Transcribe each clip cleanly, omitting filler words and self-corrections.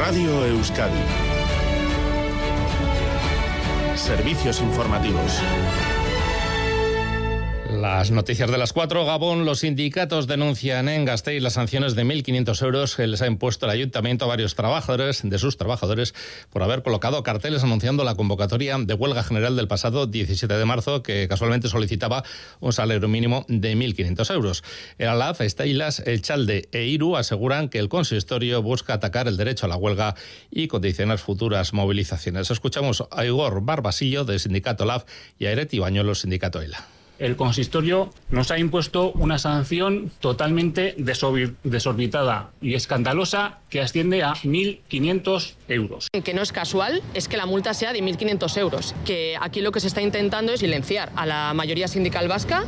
Radio Euskadi. Servicios informativos. Las noticias de las 4. Gabón, los sindicatos denuncian en Gasteiz las sanciones de 1.500 euros que les ha impuesto el ayuntamiento a varios de sus trabajadores por haber colocado carteles anunciando la convocatoria de huelga general del pasado 17 de marzo, que casualmente solicitaba un salario mínimo de 1.500 euros. El ALAF, Esteilas, El Chalde e Iru aseguran que el consistorio busca atacar el derecho a la huelga y condicionar futuras movilizaciones. Escuchamos a Igor Barbasillo, del sindicato ALAF, y a Ereti Bañuelos, sindicato ELA. El consistorio nos ha impuesto una sanción totalmente desorbitada y escandalosa que asciende a 1.500 euros. Que no es casual es que la multa sea de 1.500 euros, que aquí lo que se está intentando es silenciar a la mayoría sindical vasca.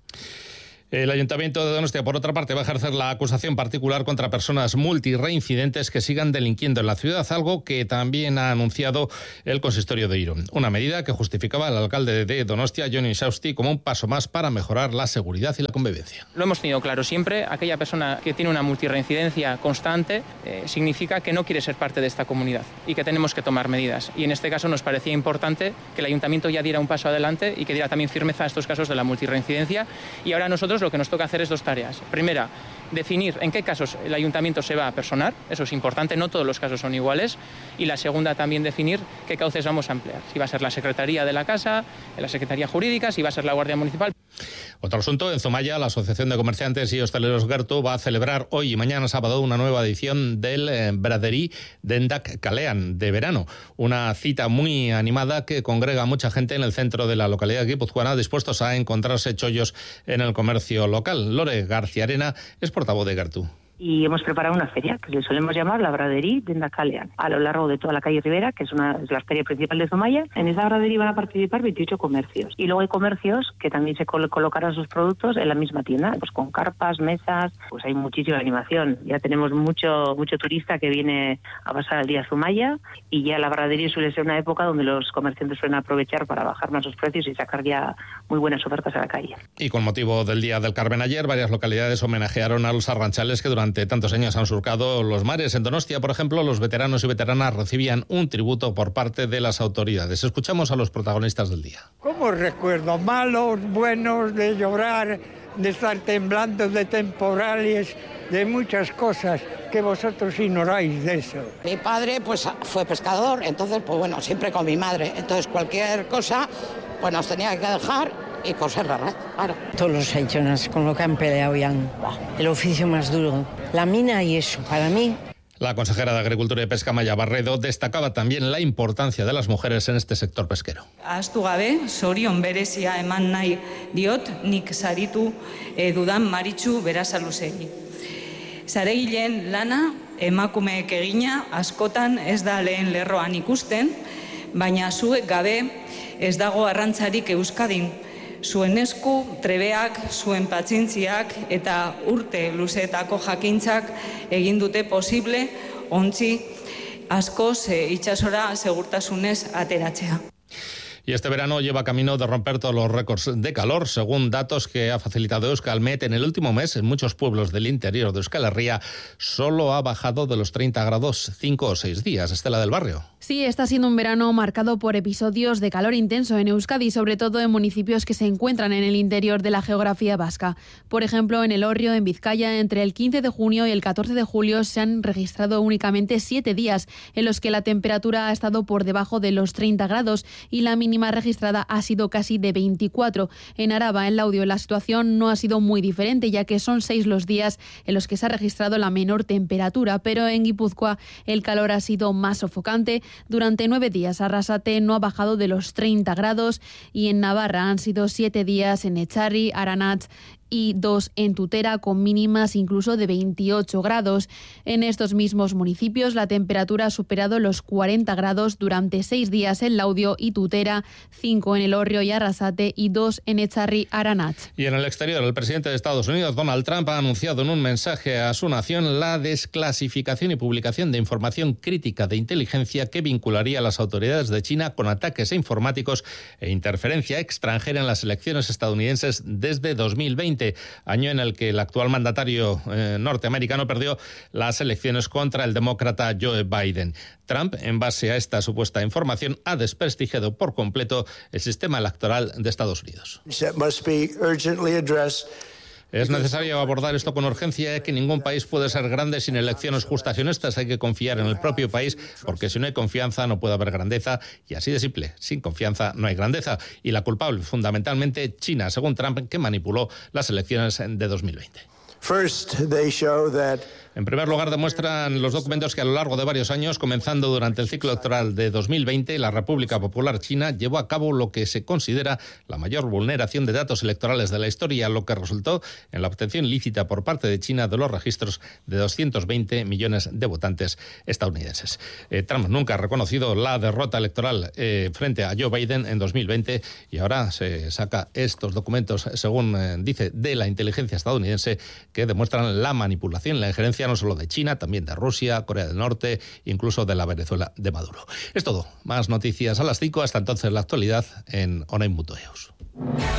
El Ayuntamiento de Donostia, por otra parte, va a ejercer la acusación particular contra personas multireincidentes que sigan delinquiendo en la ciudad, algo que también ha anunciado el consistorio de Irún. Una medida que justificaba el alcalde de Donostia, Jon Insausti, como un paso más para mejorar la seguridad y la convivencia. Lo hemos tenido claro siempre, aquella persona que tiene una multirreincidencia constante significa que no quiere ser parte de esta comunidad y que tenemos que tomar medidas. Y en este caso nos parecía importante que el Ayuntamiento ya diera un paso adelante y que diera también firmeza a estos casos de la multirreincidencia. Y ahora nosotros lo que nos toca hacer es dos tareas. Primera, definir en qué casos el ayuntamiento se va a personar, eso es importante, no todos los casos son iguales. Y la segunda, también definir qué cauces vamos a emplear. Si va a ser la Secretaría de la Casa, la Secretaría Jurídica, si va a ser la Guardia Municipal. Otro asunto, en Zumaya, la Asociación de Comerciantes y Hosteleros Gertu va a celebrar hoy y mañana sábado una nueva edición del Braderí Dendak Kalean de verano. Una cita muy animada que congrega a mucha gente en el centro de la localidad guipuzcoana, dispuestos a encontrarse chollos en el comercio local. Lore García Arena es portavoz de Gertu. Y hemos preparado una feria que le solemos llamar la Braderí Dendak Kalean, a lo largo de toda la calle Rivera, que es la feria principal de Zumaya. En esa bradería van a participar 28 comercios. Y luego hay comercios que también se colocarán sus productos en la misma tienda, pues con carpas, mesas, pues hay muchísima animación. Ya tenemos mucho turista que viene a pasar el día a Zumaya, y ya la bradería suele ser una época donde los comerciantes suelen aprovechar para bajar más sus precios y sacar ya muy buenas ofertas a la calle. Y con motivo del Día del Carmen ayer, varias localidades homenajearon a los arranchales que durante tantos años han surcado los mares. En Donostia, por ejemplo, los veteranos y veteranas recibían un tributo por parte de las autoridades. Escuchamos a los protagonistas del día. ¿Cómo recuerdo? Malos, buenos, de llorar, de estar temblando, de temporales, de muchas cosas que vosotros ignoráis de eso. Mi padre pues fue pescador, entonces pues bueno, siempre con mi madre. Entonces cualquier cosa pues nos tenía que dejar y coser la red, claro. Todos los hechonas con lo que han peleado ya, el oficio más duro, la mina y eso, para mí. La consejera de Agricultura y Pesca, Maya Barredo, destacaba también la importancia de las mujeres en este sector pesquero. Ahaztu gabe, zorion berezia eman nahi diot, nik saritu dudan Maritxu Berazaluzegi. Zaregileen lana, emakumeek egina, askotan ez da lehen lerroan ikusten, baina zuek gabe ez dago arrantzarik Euskadin. Zuen esku, trebeak, zuen patzintziak eta urte luzeetako jakintzak egin dute posible ontzi askoz itsasora segurtasunez ateratzea. Y este verano lleva camino de romper todos los récords de calor, según datos que ha facilitado Euskalmet. En el último mes, en muchos pueblos del interior de Euskal Herria, solo ha bajado de los 30 grados 5 o 6 días. Estela del Barrio. Sí, está siendo un verano marcado por episodios de calor intenso en Euskadi, sobre todo en municipios que se encuentran en el interior de la geografía vasca. Por ejemplo, en Elorrio, en Vizcaya, entre el 15 de junio y el 14 de julio se han registrado únicamente 7 días en los que la temperatura ha estado por debajo de los 30 grados y la mínima registrada ha sido casi de 24. En Araba, en Laudio, la situación no ha sido muy diferente, ya que son 6 los días en los que se ha registrado la menor temperatura, pero en Guipúzcoa el calor ha sido más sofocante. Durante 9 días Arrasate no ha bajado de los 30 grados y en Navarra han sido 7 días en Echarri, Aranatz y 2 en Tutera, con mínimas incluso de 28 grados. En estos mismos municipios la temperatura ha superado los 40 grados durante 6 días en Laudio y Tutera, 5 en Elorrio y Arrasate y 2 en Echarri, Aranatz. Y en el exterior, el presidente de Estados Unidos, Donald Trump, ha anunciado en un mensaje a su nación la desclasificación y publicación de información crítica de inteligencia que vincularía a las autoridades de China con ataques informáticos e interferencia extranjera en las elecciones estadounidenses desde 2020. 2020, año en el que el actual mandatario norteamericano perdió las elecciones contra el demócrata Joe Biden. Trump, en base a esta supuesta información, ha desprestigiado por completo el sistema electoral de Estados Unidos. Es necesario abordar esto con urgencia, que ningún país puede ser grande sin elecciones justas y honestas. Hay que confiar en el propio país, porque si no hay confianza no puede haber grandeza, y así de simple, sin confianza no hay grandeza. Y la culpable, fundamentalmente, China, según Trump, que manipuló las elecciones de 2020. En primer lugar, demuestran los documentos que a lo largo de varios años, comenzando durante el ciclo electoral de 2020, la República Popular China llevó a cabo lo que se considera la mayor vulneración de datos electorales de la historia, lo que resultó en la obtención ilícita por parte de China de los registros de 220 millones de votantes estadounidenses. Trump nunca ha reconocido la derrota electoral frente a Joe Biden en 2020 y ahora se saca estos documentos, según dice, de la inteligencia estadounidense, que demuestran la manipulación, la injerencia no solo de China, también de Rusia, Corea del Norte, incluso de la Venezuela de Maduro. Es todo. Más noticias a las 5. Hasta entonces, la actualidad en Orain Muto Eus.